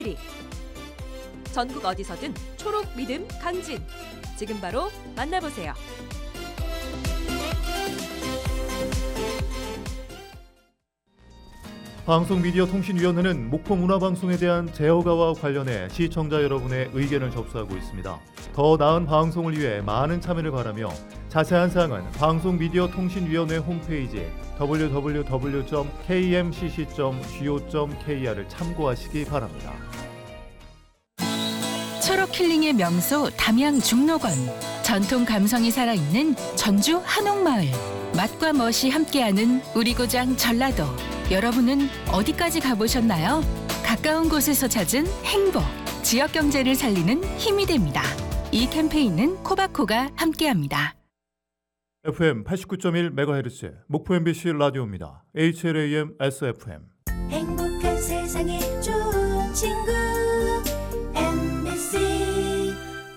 전국 어디서든 초록 믿음 강진. 지금 바로 만나보세요. 방송미디어통신위원회는 목포문화방송에 대한 제어가와 관련해 시청자 여러분의 의견을 접수하고 있습니다. 더 나은 방송을 위해 많은 참여를 바라며 자세한 사항은 방송미디어통신위원회 홈페이지 www.kmcc.go.kr을 참고하시기 바랍니다. 초록 힐링의 명소 담양 중록원. 전통 감성이 살아있는 전주 한옥마을. 맛과 멋이 함께하는 우리 고장 전라도. 여러분은 어디까지 가보셨나요? 가까운 곳에서 찾은 행복, 지역 경제를 살리는 힘이 됩니다. 이 캠페인은 코바코가 함께합니다. FM 89.1MHz 목포 MBC 라디오입니다. HLAM SFM. 행복한 세상에 좋은 친구 MBC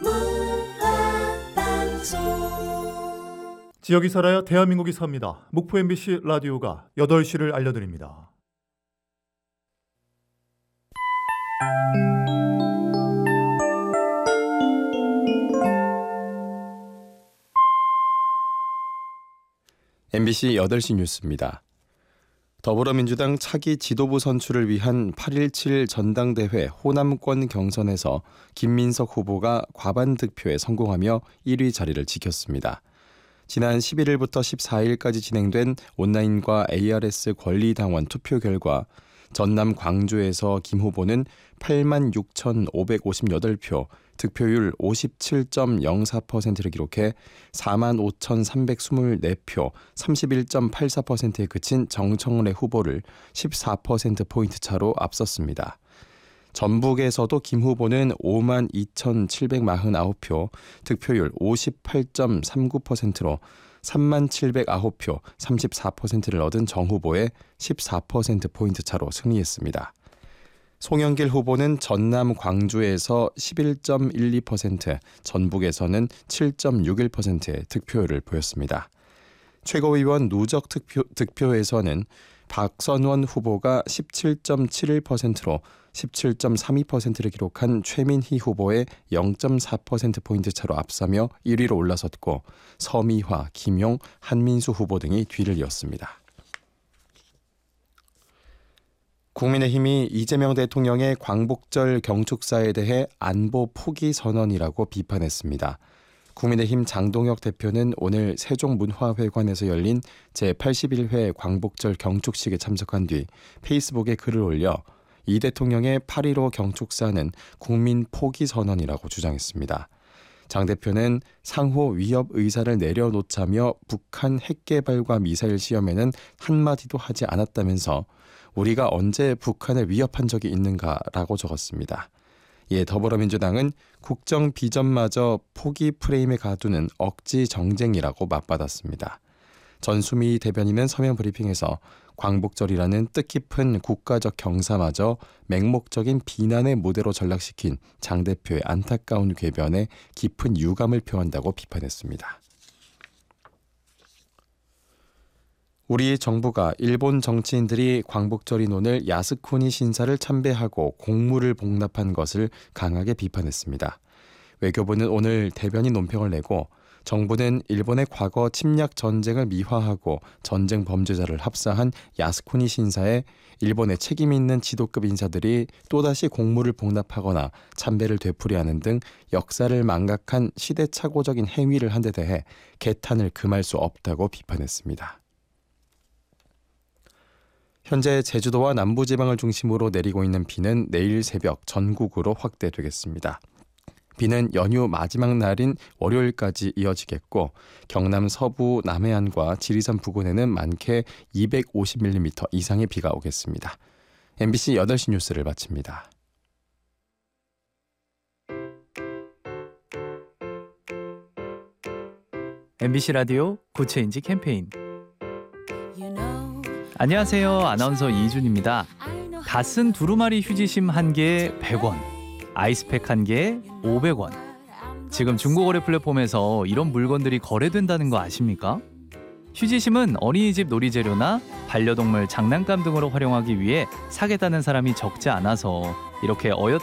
문화방송. 지역이 살아야 대한민국이 삽니다. 목포 MBC 라디오가 8시를 알려드립니다. MBC 8시 뉴스입니다. 더불어민주당 차기 지도부 선출을 위한 8.17 전당대회 호남권 경선에서 김민석 후보가 과반 득표에 성공하며 1위 자리를 지켰습니다. 지난 11일부터 14일까지 진행된 온라인과 ARS 권리당원 투표 결과 전남 광주에서 김 후보는 86,558표, 득표율 57.04%를 기록해 45,324표, 31.84%에 그친 정청래 후보를 14%포인트 차로 앞섰습니다. 전북에서도 김 후보는 52,749표, 득표율 58.39%로 37,909표, 34%를 얻은 정 후보의 14%포인트 차로 승리했습니다. 송영길 후보는 전남 광주에서 11.12%, 전북에서는 7.61%의 득표율을 보였습니다. 최고위원 누적 득표에서는 박선원 후보가 17.71%로 17.32%를 기록한 최민희 후보의 0.4%포인트 차로 앞서며 1위로 올라섰고 서미화, 김용, 한민수 후보 등이 뒤를 이었습니다. 국민의힘이 이재명 대통령의 광복절 경축사에 대해 안보 포기 선언이라고 비판했습니다. 국민의힘 장동혁 대표는 오늘 세종문화회관에서 열린 제81회 광복절 경축식에 참석한 뒤 페이스북에 글을 올려 이 대통령의 8.15 경축사는 국민 포기 선언이라고 주장했습니다. 장 대표는 상호 위협 의사를 내려놓자며 북한 핵개발과 미사일 시험에는 한마디도 하지 않았다면서 우리가 언제 북한을 위협한 적이 있는가라고 적었습니다. 이에 더불어민주당은 국정 비전마저 포기 프레임에 가두는 억지 정쟁이라고 맞받았습니다. 전수미 대변인은 서면 브리핑에서 광복절이라는 뜻깊은 국가적 경사마저 맹목적인 비난의 무대로 전락시킨 장 대표의 안타까운 궤변에 깊은 유감을 표한다고 비판했습니다. 우리 정부가 일본 정치인들이 광복절인 오늘 야스쿠니 신사를 참배하고 공물을 복납한 것을 강하게 비판했습니다. 외교부는 오늘 대변인 논평을 내고 정부는 일본의 과거 침략 전쟁을 미화하고 전쟁 범죄자를 합사한 야스쿠니 신사에 일본의 책임 있는 지도급 인사들이 또다시 공물을 복납하거나 참배를 되풀이하는 등 역사를 망각한 시대착오적인 행위를 한 데 대해 개탄을 금할 수 없다고 비판했습니다. 현재 제주도와 남부지방을 중심으로 내리고 있는 비는 내일 새벽 전국으로 확대되겠습니다. 비는 연휴 마지막 날인 월요일까지 이어지겠고 경남 서부 남해안과 지리산 부근에는 많게 250mm 이상의 비가 오겠습니다. MBC 8시 뉴스를 마칩니다. MBC 라디오 고체인지 캠페인. 안녕하세요. 아나운서 이준입니다. 다 쓴 두루마리 휴지심 1개에 100원, 아이스팩 1개에 500원. 지금 중고거래 플랫폼에서 이런 물건들이 거래된다는 거 아십니까? 휴지심은 어린이집 놀이재료나 반려동물 장난감 등으로 활용하기 위해 사겠다는 사람이 적지 않아서 이렇게 어엿